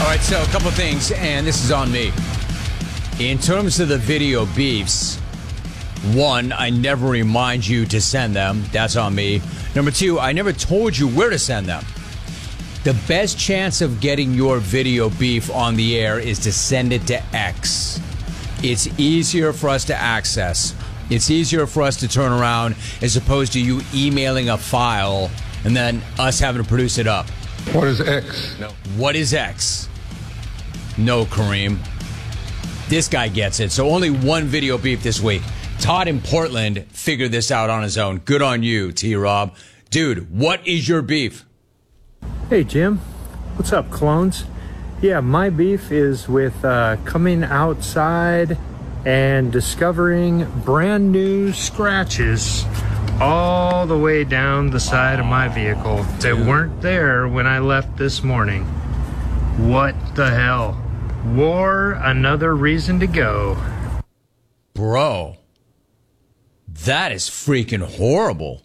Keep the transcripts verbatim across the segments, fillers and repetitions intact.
right, so a couple of things, and this is on me. In terms of the video beefs, one, I never remind you to send them. That's on me. Number two, I never told you where to send them. The best chance of getting your video beef on the air is to send it to X. It's easier for us to access. It's easier for us to turn around as opposed to you emailing a file and then us having to produce it up. What is X? No. What is X? No, Kareem. This guy gets it. So only one video beef this week. Todd in Portland figured this out on his own. Good on you, T-Rob. Dude, what is your beef? Hey, Jim. What's up, clones? Yeah, my beef is with uh, coming outside and discovering brand new scratches all the way down the side of my vehicle that weren't there when I left this morning. What the hell? War, another reason to go. Bro, that is freaking horrible.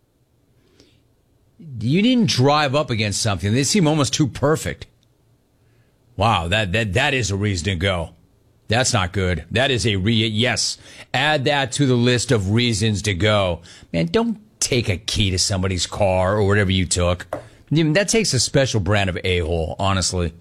You didn't drive up against something. They seem almost too perfect. Wow, that that that is a reason to go. That's not good. That is a re yes. Add that to the list of reasons to go. Man, don't take a key to somebody's car or whatever you took. That takes a special brand of a-hole, honestly.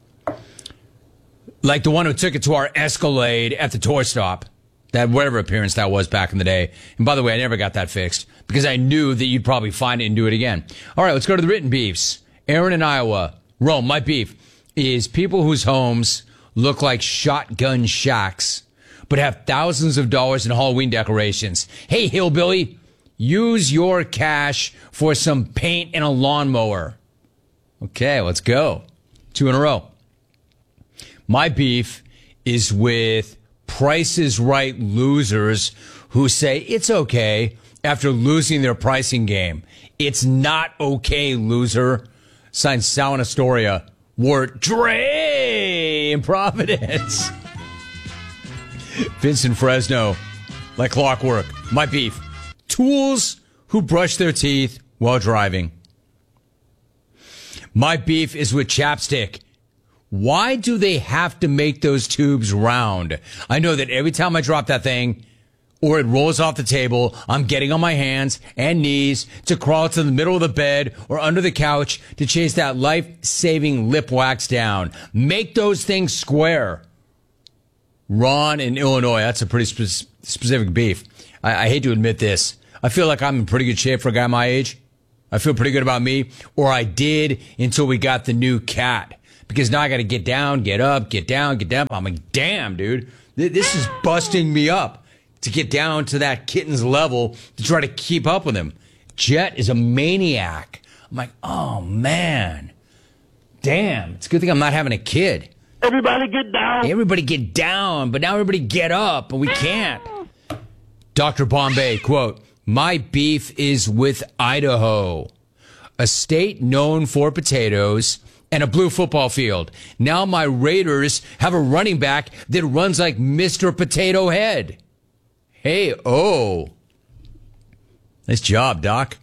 Like the one who took it to our Escalade at the toy stop. That whatever appearance that was back in the day. And by the way, I never got that fixed because I knew that you'd probably find it and do it again. All right, let's go to the written beefs. Aaron in Iowa. Rome, my beef is people whose homes look like shotgun shacks but have thousands of dollars in Halloween decorations. Hey, hillbilly, use your cash for some paint and a lawnmower. Okay, let's go. Two in a row. My beef is with Price is Right losers who say it's okay after losing their pricing game. It's not okay, loser. Signed Sal in Astoria. Word Dre in Providence. Vincent Fresno. Like clockwork. My beef. Tools who brush their teeth while driving. My beef is with chapstick. Why do they have to make those tubes round? I know that every time I drop that thing or it rolls off the table, I'm getting on my hands and knees to crawl to the middle of the bed or under the couch to chase that life-saving lip wax down. Make those things square. Ron in Illinois, that's a pretty spe- specific beef. I-, I hate to admit this. I feel like I'm in pretty good shape for a guy my age. I feel pretty good about me, or I did until we got the new cat. Because now I got to get down, get up, get down, get down. I'm like, damn, dude, this is busting me up to get down to that kitten's level to try to keep up with him. Jet is a maniac. I'm like, oh, man. Damn, it's a good thing I'm not having a kid. Everybody get down. Everybody get down, but now everybody get up, and we can't. Doctor Bombay, quote, my beef is with Idaho, a state known for potatoes and a blue football field. Now my Raiders have a running back that runs like Mister Potato Head. Hey, oh. Nice job, Doc.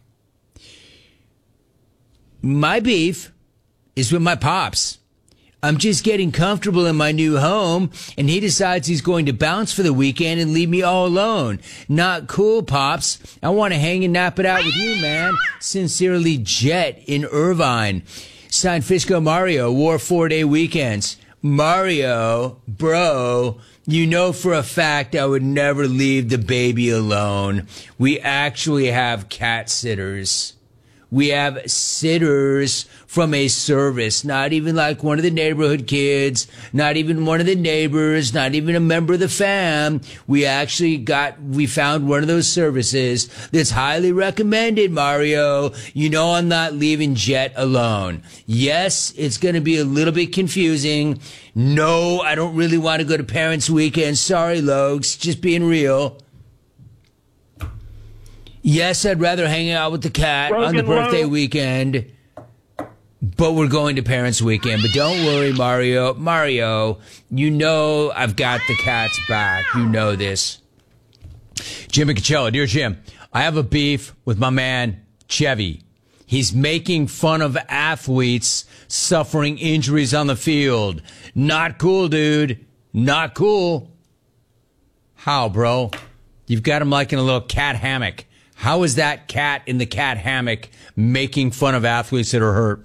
My beef is with my pops. I'm just getting comfortable in my new home, and he decides he's going to bounce for the weekend and leave me all alone. Not cool, Pops. I want to hang and nap it out with you, man. Sincerely, Jet in Irvine. Signed Fisco Mario, wore four-day weekends. Mario, bro, you know for a fact I would never leave the baby alone. We actually have cat sitters. We have sitters from a service, not even like one of the neighborhood kids, not even one of the neighbors, not even a member of the fam. We actually got, we found one of those services that's highly recommended, Mario. You know I'm not leaving Jet alone. Yes, it's going to be a little bit confusing. No, I don't really want to go to Parents' Weekend. Sorry, Logs, just being real. Yes, I'd rather hang out with the cat on the birthday weekend, but we're going to Parents' Weekend. But don't worry, Mario. Mario, you know I've got the cat's back. You know this. Jimmy Coachella, dear Jim, I have a beef with my man, Chevy. He's making fun of athletes suffering injuries on the field. Not cool, dude. Not cool. How, bro? You've got him like in a little cat hammock. How is that cat in the cat hammock making fun of athletes that are hurt?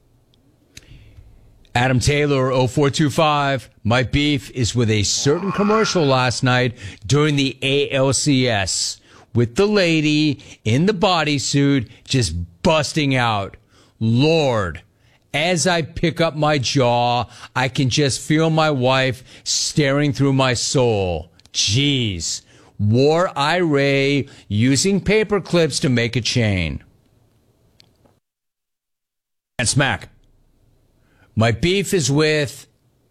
Adam Taylor, oh four two five. My beef is with a certain commercial last night during the A L C S with the lady in the bodysuit just busting out. Lord, as I pick up my jaw, I can just feel my wife staring through my soul. Jeez. War Ira using paper clips to make a chain. And smack. My beef is with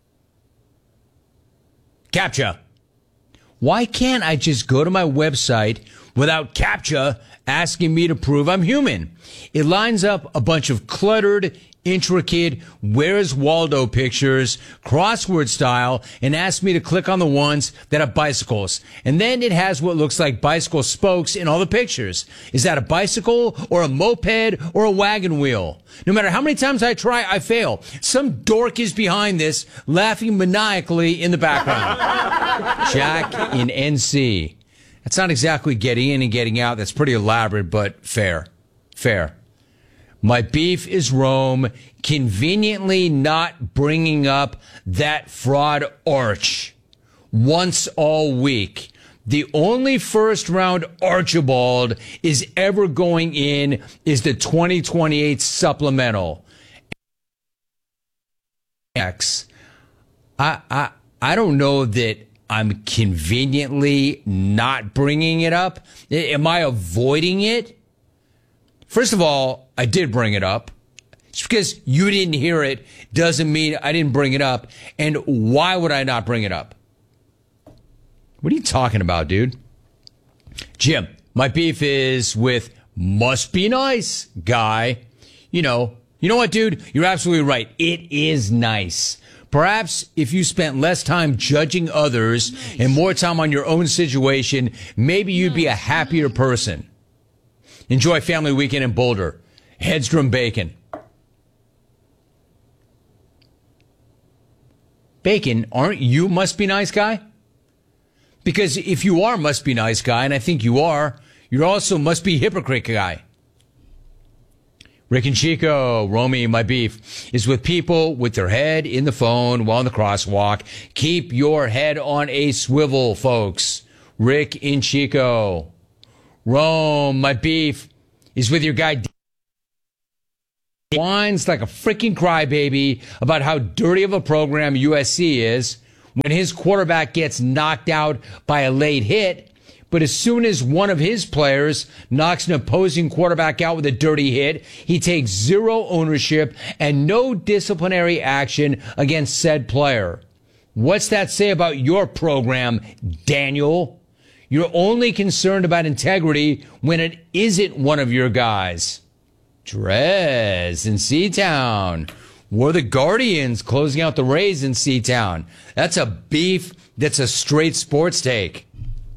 CAPTCHA. Why can't I just go to my website without CAPTCHA asking me to prove I'm human? It lines up a bunch of cluttered, intricate Where's Waldo pictures, crossword style, and asks me to click on the ones that have bicycles. And then it has what looks like bicycle spokes in all the pictures. Is that a bicycle or a moped or a wagon wheel? No matter how many times I try, I fail. Some dork is behind this, laughing maniacally in the background. Jack in N C. That's not exactly getting in and getting out. That's pretty elaborate, but fair. Fair. My beef is Rome conveniently not bringing up that fraud Arch once all week. The only first round Archibald is ever going in is the twenty twenty-eight supplemental. X. I, I, I don't know that I'm conveniently not bringing it up. Am I avoiding it? First of all, I did bring it up. Just because you didn't hear it doesn't mean I didn't bring it up. And why would I not bring it up? What are you talking about, dude? Jim, my beef is with must be nice guy. You know, you know what, dude? You're absolutely right. It is nice. Perhaps if you spent less time judging others nice. and more time on your own situation, maybe you'd be a happier person. Enjoy family weekend in Boulder. Hedstrom Bacon. Bacon, aren't you must be nice guy? Because if you are must be nice guy, and I think you are, you're also must be hypocrite guy. Rick and Chico, Romy, my beef is with people with their head in the phone while in the crosswalk. Keep your head on a swivel, folks. Rick and Chico. Rome, my beef is with your guy whines like a freaking crybaby about how dirty of a program U S C is when his quarterback gets knocked out by a late hit. But as soon as one of his players knocks an opposing quarterback out with a dirty hit, he takes zero ownership and no disciplinary action against said player. What's that say about your program, Daniel? You're only concerned about integrity when it isn't one of your guys. Drez in C-Town. We're the Guardians closing out the Rays in C-Town. That's a beef that's a straight sports take.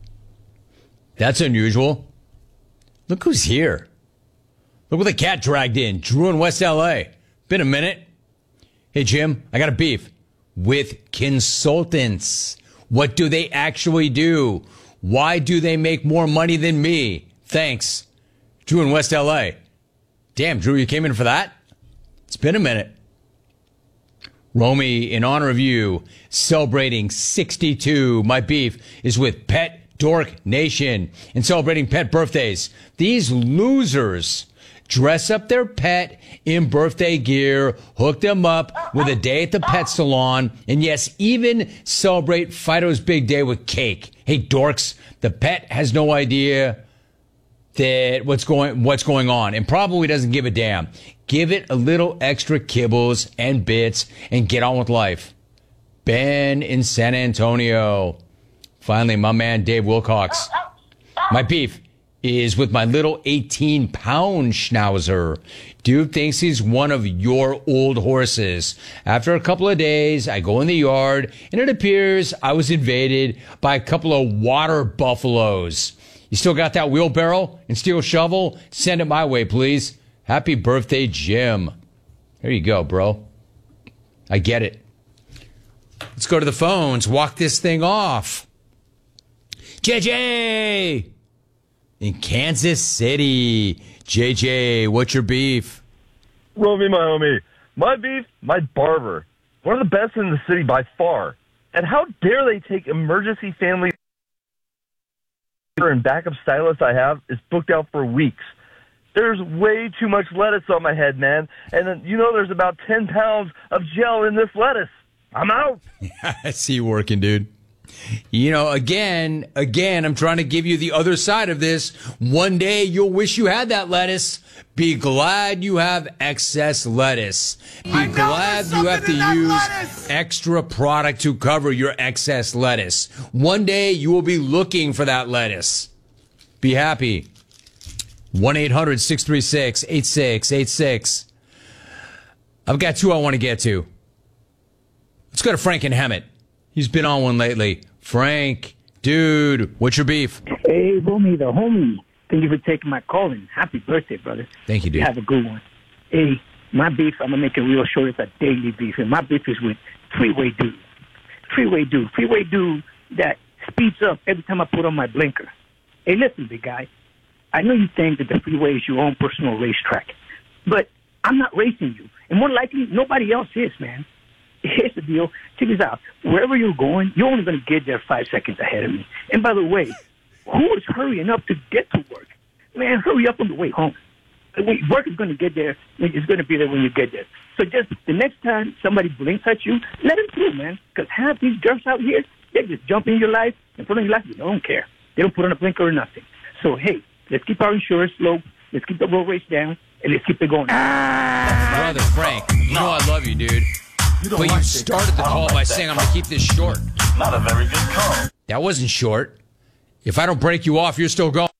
That's unusual. Look who's here. Look what the cat dragged in. Drew in West L A. Been a minute. Hey, Jim, I got a beef with consultants. What do they actually do? Why do they make more money than me? Thanks. Drew in West L A. Damn, Drew, you came in for that? It's been a minute. Romy, in honor of you, celebrating sixty-two. My beef is with Pet Dork Nation and celebrating pet birthdays. These losers dress up their pet in birthday gear, hook them up with a day at the pet salon, and yes, even celebrate Fido's big day with cake. Hey, dorks, the pet has no idea that what's going what's going on and probably doesn't give a damn. Give it a little extra kibbles and bits and get on with life. Ben in San Antonio. Finally, my man Dave Wilcox. My beef is with my little eighteen pound schnauzer. Dude thinks he's one of your old horses. After a couple of days, I go in the yard, and it appears I was invaded by a couple of water buffaloes. You still got that wheelbarrow and steel shovel? Send it my way, please. Happy birthday, Jim. There you go, bro. I get it. Let's go to the phones. Walk this thing off. J J in Kansas City. J J, what's your beef? Romy, my homie. My beef, my barber. One of the best in the city by far. And how dare they take emergency family and backup stylist I have is booked out for weeks. There's way too much lettuce on my head, man. And then, you know, there's about ten pounds of gel in this lettuce. I'm out. I see you working, dude. You know, again, again, I'm trying to give you the other side of this. One day you'll wish you had that lettuce. Be glad you have excess lettuce. Be glad you have to use lettuce. Extra product to cover your excess lettuce. One day you will be looking for that lettuce. Be happy. one eight hundred six three six eight six eight six. I've got two I want to get to. Let's go to Frank and Hemet. He's been on one lately. Frank, dude, what's your beef? Hey, Romy, the homie. Thank you for taking my call, and happy birthday, brother. Thank you, dude. Have a good one. Hey, my beef, I'm going to make it real short. It's a daily beef, and my beef is with Freeway Dude. Freeway Dude. Freeway Dude that speeds up every time I put on my blinker. Hey, listen, big guy. I know you think that the freeway is your own personal racetrack, but I'm not racing you. And more likely, nobody else is, man. Here's the deal. Check this out. Wherever you're going, you're only going to get there five seconds ahead of me. And by the way, who is hurrying up to get to work? Man, hurry up on the way home. Work is going to get there. It's going to be there when you get there. So just the next time somebody blinks at you, let them through, man. Because half these jerks out here, they just jump in your life, in front of your life. They don't care. They don't put on a blinker or nothing. So, hey, let's keep our insurance low. Let's keep the road race down. And let's keep it going. Brother Frank, you know I love you, dude. You but like you started the call by like saying, I'm going to keep this short. Not a very good call. That wasn't short. If I don't break you off, you're still going.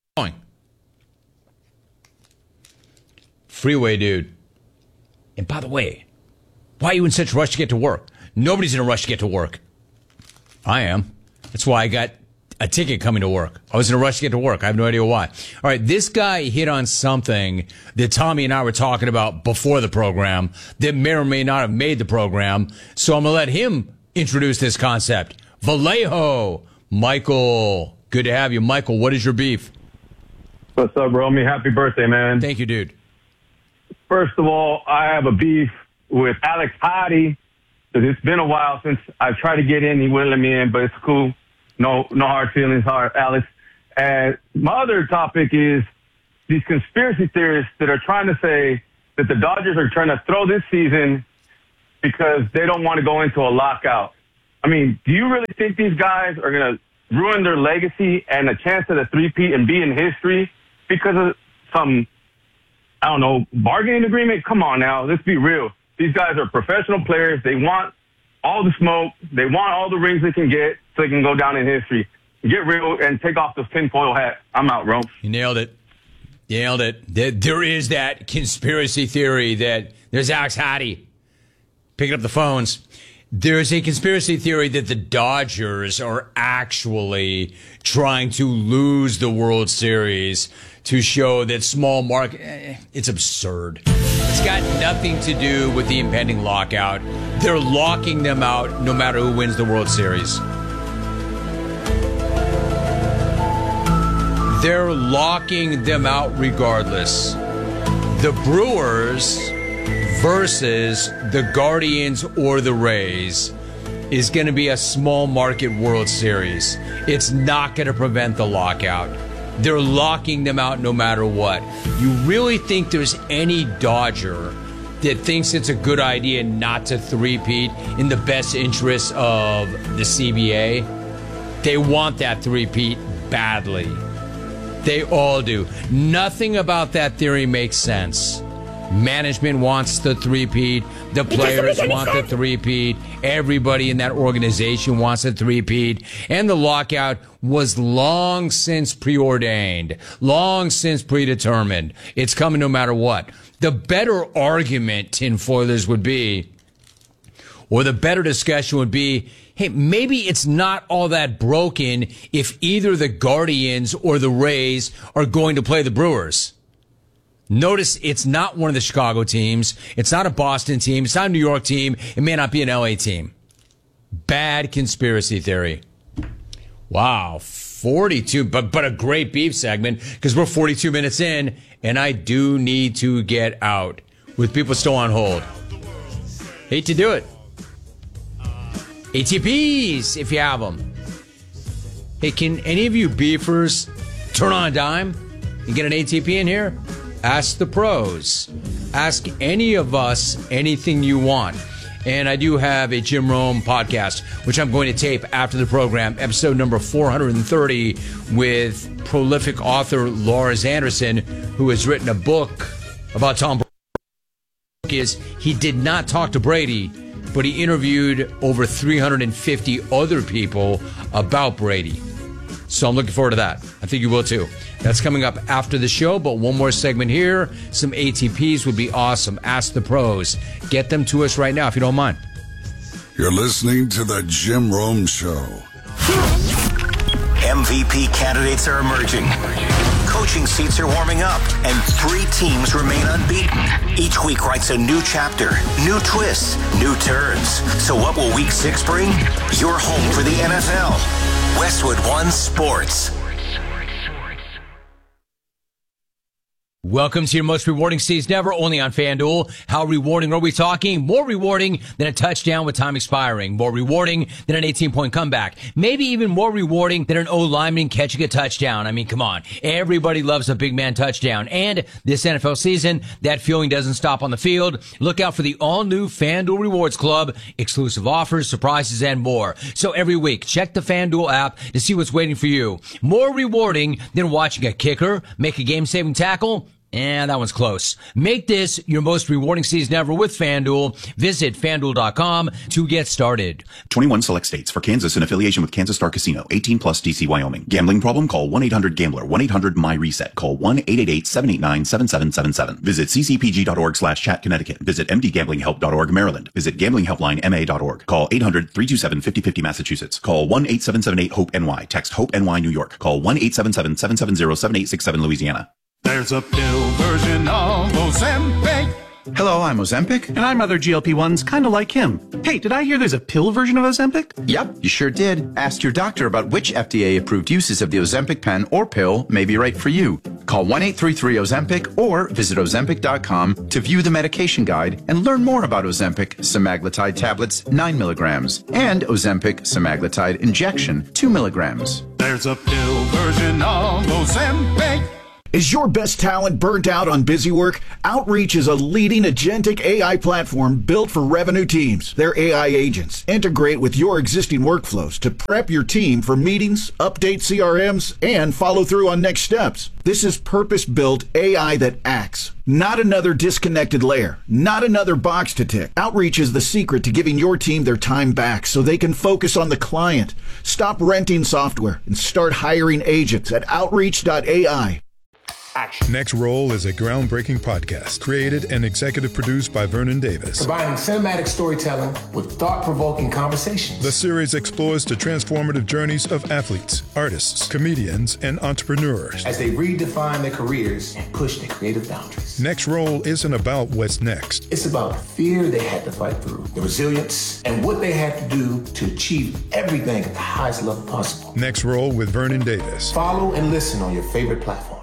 Freeway Dude. And by the way, why are you in such a rush to get to work? Nobody's in a rush to get to work. I am. That's why I got a ticket coming to work. I was in a rush to get to work. I have no idea why. All right, this guy hit on something that Tommy and I were talking about before the program that may or may not have made the program. So I'm going to let him introduce this concept. Vallejo. Michael. Good to have you. Michael, what is your beef? What's up, Romy? Happy birthday, man. Thank you, dude. First of all, I have a beef with Alex Hottie, because it's been a while since I've tried to get in. He wouldn't let me in, but it's cool. No, no hard feelings, hard, Alex. And my other topic is these conspiracy theorists that are trying to say that the Dodgers are trying to throw this season because they don't want to go into a lockout. I mean, do you really think these guys are going to ruin their legacy and a chance at a three-peat and be in history because of some, I don't know, bargaining agreement? Come on now, let's be real. These guys are professional players. They want all the smoke. They want all the rings they can get so they can go down in history. Get real and take off this tinfoil hat. I'm out, bro. You nailed it. You nailed it. There, there is that conspiracy theory that there's Alex Hottie picking up the phones. There's a conspiracy theory that the Dodgers are actually trying to lose the World Series to show that small market, eh, it's absurd. It's got nothing to do with the impending lockout. They're locking them out no matter who wins the World Series. They're locking them out regardless. The Brewers versus the Guardians or the Rays is going to be a small market World Series. It's not going to prevent the lockout. They're locking them out no matter what. You really think there's any Dodger that thinks it's a good idea not to three-peat in the best interest of the C B A? They want that three-peat badly. They all do. Nothing about that theory makes sense. Management wants the three-peat. The players want the three-peat. Everybody in that organization wants a three-peat. And the lockout was long since preordained, long since predetermined. It's coming no matter what. The better argument, tinfoilers, would be, or the better discussion would be, hey, maybe it's not all that broken if either the Guardians or the Rays are going to play the Brewers. Notice it's not one of the Chicago teams. It's not a Boston team. It's not a New York team. It may not be an L A team. Bad conspiracy theory. Wow, forty-two, but but a great beef segment because we're forty-two minutes in, and I do need to get out with people still on hold. Hate to do it. A T Ps, if you have them. Hey, can any of you beefers turn on a dime and get an A T P in here? Ask the pros. Ask any of us anything you want. And I do have a Jim Rome podcast, which I'm going to tape after the program, episode number four hundred thirty, with prolific author Lars Anderson, who has written a book about Tom Brady. The book is he did not talk to Brady, but he interviewed over three hundred fifty other people about Brady. So I'm looking forward to that. I think you will too. That's coming up after the show, but one more segment here. Some A T Ps would be awesome. Ask the pros. Get them to us right now if you don't mind. You're listening to the Jim Rome Show. M V P candidates are emerging. Coaching seats are warming up, and three teams remain unbeaten. Each week writes a new chapter, new twists, new turns. So what will week six bring? You're home for the N F L. Westwood One Sports. Welcome to your most rewarding season ever, only on FanDuel. How rewarding are we talking? More rewarding than a touchdown with time expiring. More rewarding than an eighteen-point comeback. Maybe even more rewarding than an O-lineman catching a touchdown. I mean, come on. Everybody loves a big man touchdown. And this N F L season, that feeling doesn't stop on the field. Look out for the all-new FanDuel Rewards Club. Exclusive offers, surprises, and more. So every week, check the FanDuel app to see what's waiting for you. More rewarding than watching a kicker make a game-saving tackle. And that one's close. Make this your most rewarding season ever with FanDuel. Visit FanDuel dot com to get started. twenty-one select states. For Kansas in affiliation with Kansas Star Casino. eighteen plus D C Wyoming. Gambling problem? Call one eight hundred gambler. one eight hundred my reset. Call one eight eight eight seven eight nine seven seven seven seven. Visit ccpg.org slash chat Connecticut. Visit m d gambling help dot org Maryland. Visit gambling helpline m a dot org. Call eight hundred three two seven five oh five oh Massachusetts. Call one eight seven seven eight hope N Y. Text HOPE N Y New York. Call one eight seven seven seven seven zero seven eight six seven Louisiana. There's a pill version of Ozempic. Hello, I'm Ozempic. And I'm other G L P ones, kind of like him. Hey, did I hear there's a pill version of Ozempic? Yep, you sure did. Ask your doctor about which F D A-approved uses of the Ozempic pen or pill may be right for you. Call one eight three three Ozempic or visit Ozempic dot com to view the medication guide and learn more about Ozempic semaglutide tablets, nine milligrams, and Ozempic semaglutide injection, two milligrams. There's a pill version of Ozempic. Is your best talent burnt out on busy work? Outreach is a leading agentic A I platform built for revenue teams. Their A I agents integrate with your existing workflows to prep your team for meetings, update C R Ms, and follow through on next steps. This is purpose-built A I that acts, not another disconnected layer, not another box to tick. Outreach is the secret to giving your team their time back so they can focus on the client. Stop renting software and start hiring agents at outreach dot A I. Action. Next Roll is a groundbreaking podcast created and executive produced by Vernon Davis. Combining cinematic storytelling with thought-provoking conversations. The series explores the transformative journeys of athletes, artists, comedians, and entrepreneurs as they redefine their careers and push their creative boundaries. Next Roll isn't about what's next. It's about the fear they had to fight through, the resilience, and what they had to do to achieve everything at the highest level possible. Next Roll with Vernon Davis. Follow and listen on your favorite platform.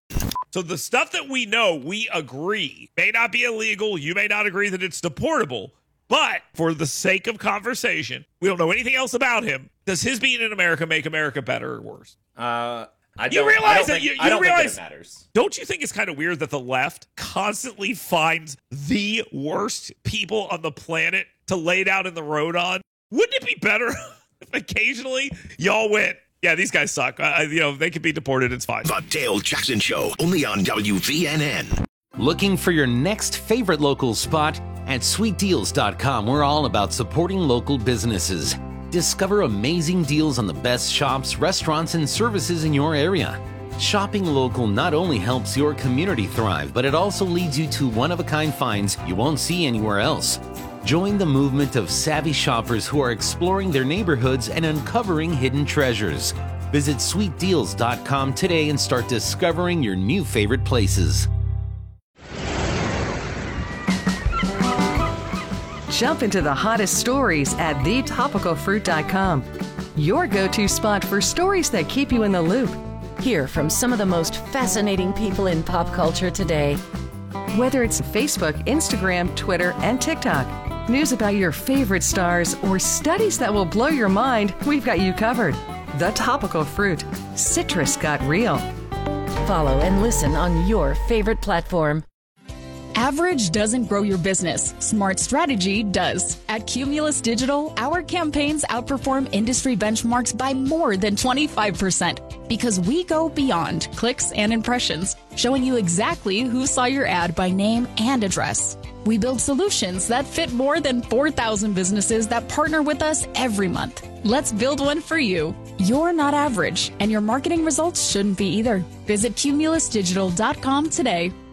So the stuff that we know, we agree, may not be illegal. You may not agree that it's deportable. But for the sake of conversation, we don't know anything else about him. Does his being in America make America better or worse? Uh, I don't, you realize I don't that think, you, you I don't realize, think that it matters. Don't you think it's kind of weird that the left constantly finds the worst people on the planet to lay down in the road on? Wouldn't it be better if occasionally y'all went, yeah, these guys suck. Uh, you know, they could be deported. It's fine. The Dale Jackson Show, only on W V N N. Looking for your next favorite local spot? At sweet deals dot com, we're all about supporting local businesses. Discover amazing deals on the best shops, restaurants, and services in your area. Shopping local not only helps your community thrive, but it also leads you to one-of-a-kind finds you won't see anywhere else. Join the movement of savvy shoppers who are exploring their neighborhoods and uncovering hidden treasures. Visit sweet deals dot com today and start discovering your new favorite places. Jump into the hottest stories at the topical fruit dot com. Your go-to spot for stories that keep you in the loop. Hear from some of the most fascinating people in pop culture today. Whether it's Facebook, Instagram, Twitter, and TikTok, news about your favorite stars, or studies that will blow your mind, we've got you covered. The Topical Fruit. Citrus got real. Follow and listen on your favorite platform. Average doesn't grow your business. Smart strategy does. At Cumulus Digital, our campaigns outperform industry benchmarks by more than twenty-five percent because we go beyond clicks and impressions, showing you exactly who saw your ad by name and address. We build solutions that fit more than four thousand businesses that partner with us every month. Let's build one for you. You're not average, and your marketing results shouldn't be either. Visit cumulus digital dot com today.